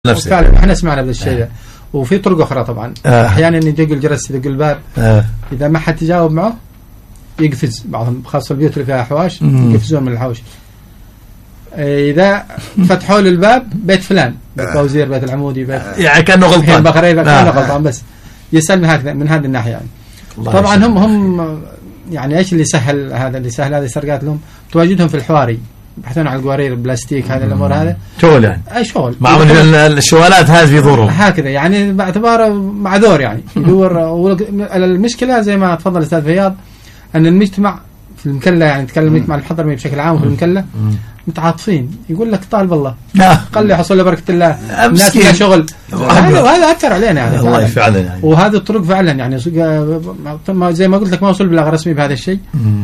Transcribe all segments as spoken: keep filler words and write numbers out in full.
نفسه. فعلا احنا سمعنا بهذا الشيء. آه. وفي طرق اخرى طبعا. آه. احيانا يدق الجرس يدق الباب. آه. اذا ما حد تجاوب معه يقفز بعضهم، خاصه البيوت اللي فيها حواش يقفزون من الحوش. اذا فتحوا له الباب بيت فلان، بيت فوزير، بيت العمودي، بيت يعني كانه غلطان، بقريبه كانه غلطان، بس يسال من هكذا من هذه الناحيه يعني. طبعا هم هم يعني ايش اللي سهل هذا اللي سهل هذه السرقات لهم؟ تواجدهم في الحواري، يبحثون عن القوارير البلاستيك، هذه الامور هذا شغل يعني، اي شغل معهم الشوالات هذه في ظهورهم هكذا يعني، باعتباره معذور يعني يدور. المشكله زي ما تفضل الاستاذ فياض ان المجتمع في المكلا، يعني نتكلم المجتمع الحضرمي بشكل عام وفي المكلا متعاطفين، يقول لك طالب الله قال لي حصل له بركه الله، الناس لها شغل، وهذا اثر علينا يعني والله فعلا يعني. وهذه الطرق فعلا يعني زي ما قلت لك ما وصل بلاغ رسمي بهذا الشيء،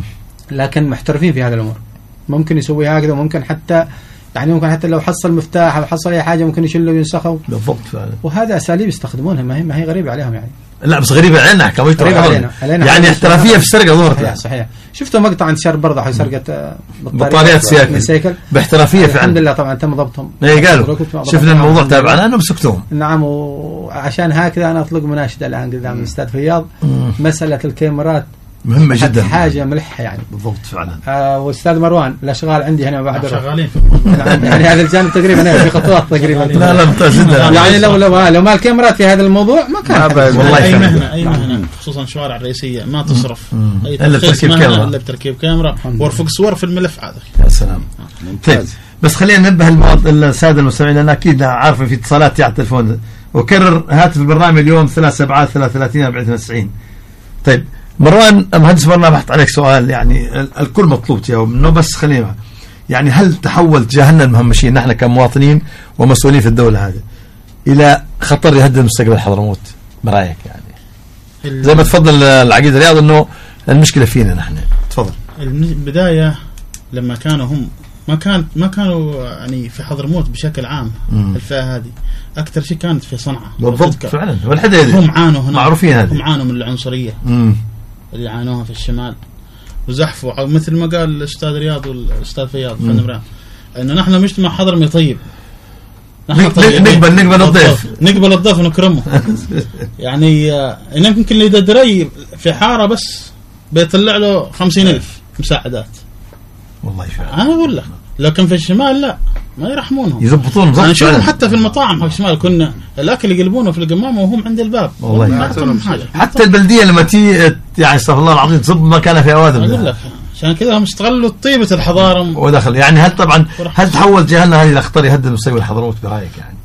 لكن محترفين في هذه الامور، ممكن يسوي هكذا، وممكن حتى يعني ممكن حتى لو حصل مفتاح او حصل اي حاجه ممكن يشيله وينسخه بالضبط فعلا. وهذا اساليب يستخدمونها، ما هي ما هي غريبه عليهم يعني. لا بس غريبه علينا كمجتمع علينا. علينا يعني احترافيه في السرقه ظهرت. صحيح, صحيح. شفتوا مقطع عند شارع برضه سرقه بطاريات سياكل باحترافيه فعلا، الحمد لله طبعا تم ضبطهم. اي قالوا شفنا الموضوع تابعنا انهم مسكتوهم. نعم، وعشان هكذا انا اطلق مناشده الان قدام الاستاذ فياض، مساله الكاميرات مهمة جدا، حاجة ملحة يعني. بالضبط فعلا. آه واستاذ مروان الاشغال عندي هنا بعد شغالين يعني هذا الجانب تقريبا هنا في خطوات تقريبا. لا لا ممتاز جدا يعني لو لو لو ما الكاميرات في هذا الموضوع ما كان والله اي مهنة اي مهنة خصوصا الشوارع الرئيسية ما تصرف اي تركيب كاميرا الا بتركيب كاميرا وارفق صور في الملف هذا. يا سلام. طيب بس خلينا ننبه السادة المستمعين لان اكيد عارفين في اتصالات على التليفون، وكرر هاتف البرنامج اليوم ثلاثة سبعة ثلاثة ثلاثين أربعة وتسعين. طيب مروان مهندس مروان بحث عليك سؤال، يعني الكل مطلوب تجاوب منه، بس خلينا يعني هل تحول تجاهلنا المهمشين نحن كمواطنين ومسؤولين في الدولة هذه إلى خطر يهدد مستقبل حضرموت برأيك؟ يعني زي ما تفضل العقيد رياض انه المشكلة فينا نحن. تفضل. البداية لما كانوا هم ما كانت ما كانوا يعني في حضرموت بشكل عام مم. الفئة هذه أكثر شيء كانت في صنعاء بالضبط فعلا، والحديدة هم عانوا هنا معروفين هذه، هم عانوا من العنصرية مم. اللي عانوها في الشمال وزحفوا، مثل ما قال الأستاذ رياض والأستاذ فياض فنبران إنه نحن مجتمع حضرمي طيب، نقبل نقبل الضيف نقبل الضيف ونكرمه يعني يمكن اللي دري في حارة بس بيطلع له خمسين ألف مساعدات والله فعلا. أنا أقول لك لكن في الشمال لا ما يرحمونهم، يزبطون أنا أشوفهم حتى في المطاعم حق الشمال كنا الأكل يقلبونه في القمامة وهم عند الباب والله ما يعطونهم حاجة. حتى البلدية لما تي يعني استغفر الله العظيم تصب ما كان في أوادم. أقول لك عشان كذا هم استغلوا طيبة الحضارة ودخل يعني. هل طبعا هل تحول جهلنا هذه الأخطار يهدد مستقبل حضرموت برأيك؟ يعني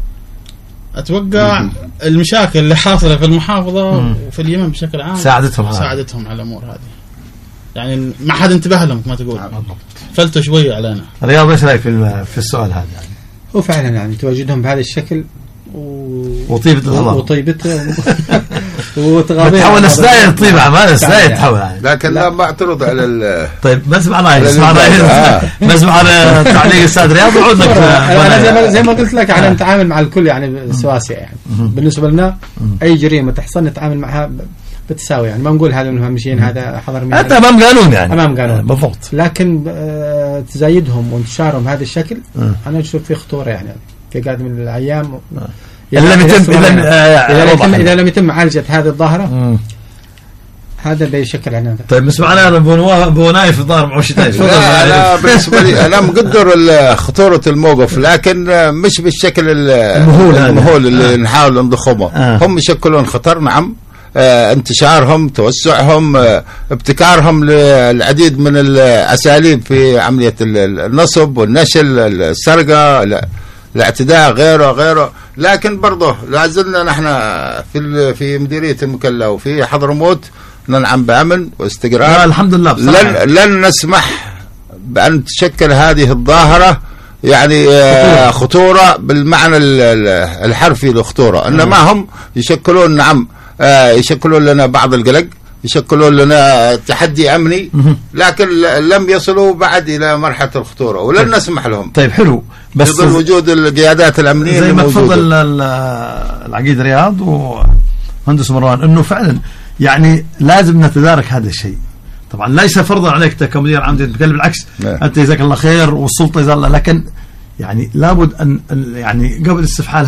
أتوقع المشاكل اللي حاصلة في المحافظة مم. وفي اليمن بشكل عام ساعدتهم ساعدتهم على الأمور هذه، يعني ما حد انتبه لهم ما تقول فلتوا شوية علينا. رياض ايش رايك في في السؤال هذا؟ يعني هو فعلا يعني تواجدهم بهذا الشكل و... وطيبة الحضارة وطيبته وتغابير تحول السلاية طيبة ما السلاية تحول يعني. لكن لا ما اعترض على ال طيب ما اسمع رايك اسمع رايك ما اسمع تعليق الاستاذ رياض وعود لك. انا زي ما قلت لك على نتعامل مع الكل يعني سواسية يعني. بالنسبة لنا اي جريمة تحصل نتعامل معها بتساوي يعني، ما نقول هذا المهمشين هذا حضرمي حتى امام قانون يعني امام قانون بالضبط، لكن آه تزايدهم وانتشارهم بهذا الشكل أه. انا اشوف فيه خطوره يعني في قادم من الايام أه. اذا لم يتم اذا لم اذا لم يتم معالجه هذه الظاهره أه. هذا بيشكل عناده. طيب نسمع انا ابو نايف الظاهر معوش تاني. لا انا بالنسبه لي انا مقدر خطوره الموقف لكن مش بالشكل المهول المهول اللي نحاول نضخمه. أه. هم يشكلون خطر نعم، آه انتشارهم توسعهم آه ابتكارهم للعديد من الأساليب في عملية النصب والنشل السرقة الاعتداء غيره غيره، لكن برضه لازلنا نحن في في مديرية المكلا وفي حضرموت ننعم بأمن واستقرار الحمد لله. لن, لن نسمح بأن تشكل هذه الظاهرة يعني آه خطورة بالمعنى الحرفي للخطورة، إنما هم يشكلون نعم آه يشكلون لنا بعض القلق، يشكلون لنا تحدي أمني، لكن لم يصلوا بعد إلى مرحلة الخطورة ولن طيب. نسمح لهم. طيب حلو، بس بظل وجود القيادات الأمنية زي ما تفضل العقيد رياض ومهندس مروان إنه فعلا يعني لازم نتدارك هذا الشيء. طبعا ليس فرضا عليك كمدير عام تتكلم، بالعكس أنت جزاك الله خير والسلطة جزاك الله، لكن يعني لابد أن يعني قبل استفحال